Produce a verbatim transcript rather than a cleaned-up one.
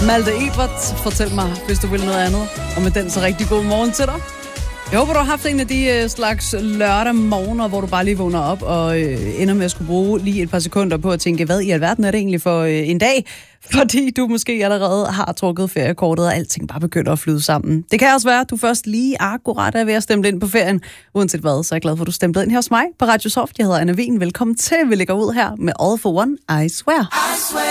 Malte Ebert, fortæl mig, hvis du vil noget andet. Og med den så rigtig god morgen til dig. Jeg håber, du har haft en af de slags lørdag morgener, hvor du bare lige vågner op og øh, ender med at skulle bruge lige et par sekunder på at tænke, hvad i alverden er det egentlig for øh, en dag? Fordi du måske allerede har trukket feriekortet, og alting bare begynder at flyde sammen. Det kan også være, at du først lige akkurat er ved at stemme ind på ferien. Uanset hvad, så er jeg glad for, at du stemte ind her hos mig på Radio Soft. Jeg hedder Anna Wien. Velkommen til. Vi lægger ud her med All for One, I Swear. I swear.